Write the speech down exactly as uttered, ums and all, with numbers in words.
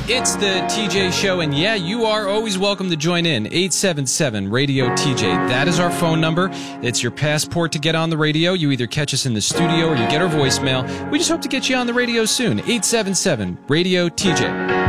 It's the T J Show, and yeah, you are always welcome to join in. eight seven seven radio T J. That is our phone number. It's your passport to get on the radio. You either catch us in the studio or you get our voicemail. We just hope to get you on the radio soon. eight seven seven radio T J.